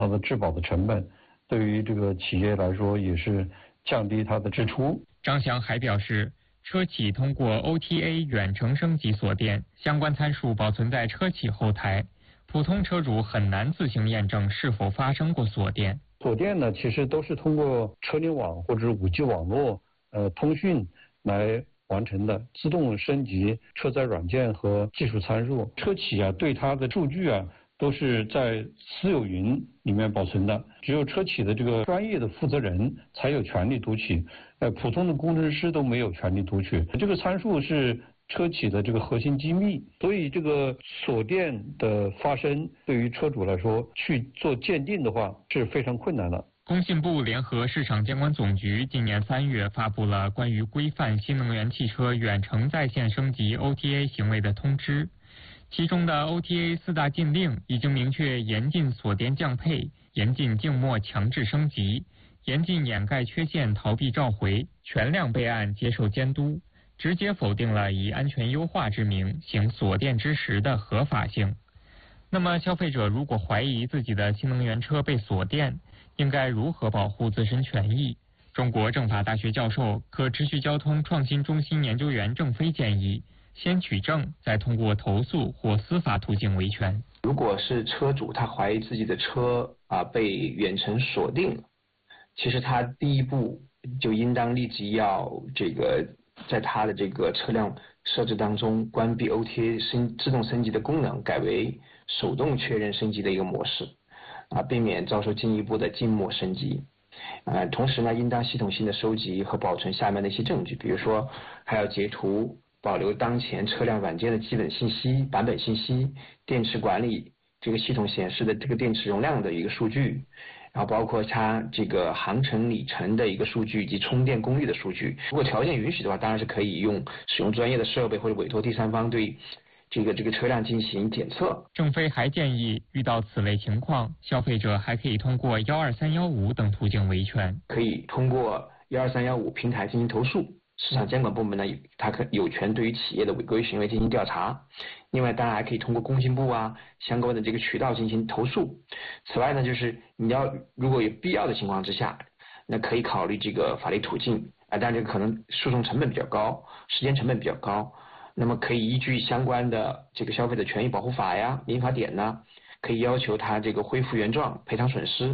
它的质保的成本，对于这个企业来说也是降低它的支出。 张翔还表示，车企通过 OTA 远程升级锁电，相关参数保存在车企后台，普通车主很难自行验证是否发生过锁电。 锁电呢，其实都是通过车联网或者是5G 网络通讯来完成的，自动升级车载软件和技术参数。车企啊，对它的数据啊，都是在私有云里面保存的，只有车企的这个专业的负责人才有权利读取，普通的工程师都没有权利读取。这个参数是车企的这个核心机密，所以这个锁电的发生对于车主来说去做鉴定的话是非常困难的。 工信部联合市场监管总局今年3月发布了关于规范新能源汽车远程在线升级 OTA 行为的通知，其中的 OTA 4大禁令已经明确严禁锁电降配、严禁静默强制升级、严禁掩盖缺陷逃避召回、全量备案接受监督，直接否定了以安全优化之名行锁电之实的合法性。那么消费者如果怀疑自己的新能源车被锁电，应该如何保护自身权益？中国政法大学教授、可持续交通创新中心研究员郑飞建议，先取证，再通过投诉或司法途径维权。 如果是车主他怀疑自己的车被远程锁定了，其实他第一步就应当立即要在他的这个车辆设置当中关闭 OTA 自动升级的功能，改为手动确认升级的一个模式，避免遭受进一步的静默升级。同时呢，应当系统性的收集和保存下面的一些证据，比如说还要截图保留当前车辆软件的基本信息、版本信息、电池管理这个系统显示的这个电池容量的一个数据，然后包括它这个航程里程的一个数据以及充电功率的数据。如果条件允许的话，当然是可以使用专业的设备或者委托第三方对这个车辆进行检测。 郑飞还建议，遇到此类情况，消费者还可以通过12315等途径维权， 可以通过12315平台进行投诉。市场监管部门呢，它有权对于企业的违规行为进行调查。另外，当然还可以通过工信部相关的这个渠道进行投诉。此外呢，就是如果有必要的情况之下，那可以考虑这个法律途径但这个可能诉讼成本比较高，时间成本比较高。那么可以依据相关的这个消费者权益保护法呀、民法典呢，可以要求他这个恢复原状、赔偿损失。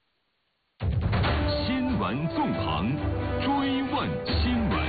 新闻纵横，追问新闻。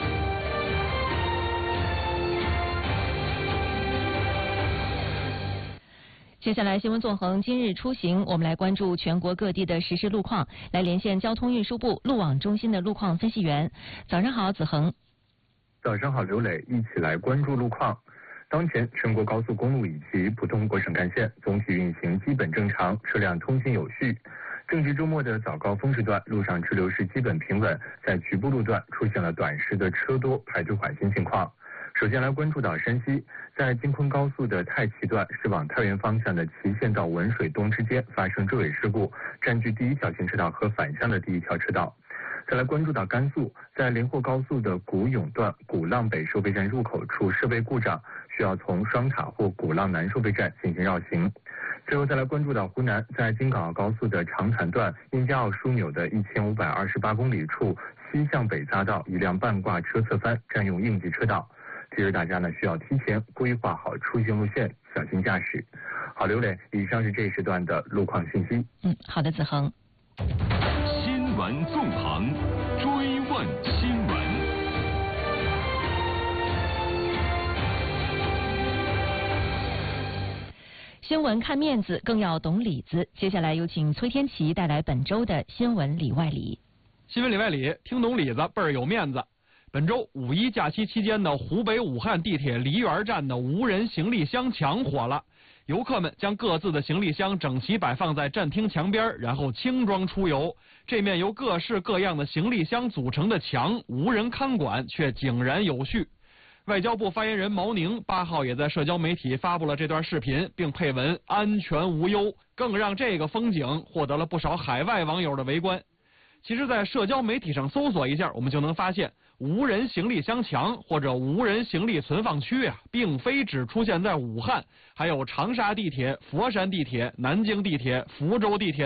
接下来新闻纵横今日出行，我们来关注全国各地的实时路况，来连线交通运输部路网中心的路况分析员。早上好，子恒。 早上好，刘磊，一起来关注路况。当前全国高速公路以及普通国省干线总体运行基本正常，车辆通行有序。正值周末的早高峰时段，路上车流是基本平稳，在局部路段出现了短时的车多排队缓行情况。首先来关注到山西，在京昆高速的太齐段是往太原方向的祁县到文水东之间发生追尾事故，占据第一条行车道和反向的第一条车道。再来关注到甘肃，在连霍高速的古永段古浪北收费站入口处设备故障，需要从双塔或古浪南收费站进行绕行。最后再来关注到湖南，在京港澳高速的长潭段因加奥枢纽的1528公里处西向北匝道一辆半挂车侧翻，占用应急车道。提示大家呢，需要提前规划好出行路线，小心驾驶。好，刘磊，以上是这一时段的路况信息。 好的，子恒。 新闻纵横，追问新闻。 新闻看面子，更要懂里子。接下来有请崔天琪带来本周的新闻里外里。 新闻里外里，听懂里子倍儿有面子。本周五一假期期间的湖北武汉地铁梨园站的无人行李箱墙火了，游客们将各自的行李箱整齐摆放在站厅墙边，然后轻装出游。这面由各式各样的行李箱组成的墙无人看管，却井然有序。外交部发言人毛宁8号也在社交媒体发布了这段视频，并配文安全无忧，更让这个风景获得了不少海外网友的围观。其实在社交媒体上搜索一下，我们就能发现无人行李箱墙或者无人行李存放区并非只出现在武汉，还有长沙地铁、佛山地铁、南京地铁、福州地铁